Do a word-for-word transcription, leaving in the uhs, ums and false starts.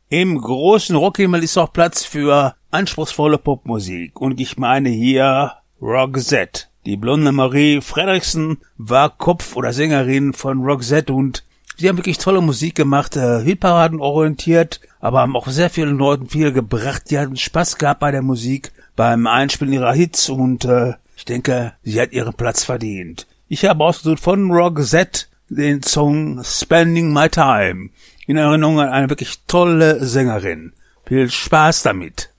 Im großen Rockhimmel ist auch Platz für anspruchsvolle Popmusik. Und ich meine hier Roxette. Die blonde Marie Fredriksson war Kopf- oder Sängerin von Roxette und sie haben wirklich tolle Musik gemacht, äh, Hitparaden orientiert, aber haben auch sehr vielen Leuten viel gebracht. Die hatten Spaß gehabt bei der Musik, beim Einspielen ihrer Hits und äh, ich denke, sie hat ihren Platz verdient. Ich habe ausgesucht von Roxette den Song Spending My Time in Erinnerung an eine wirklich tolle Sängerin. Viel Spaß damit.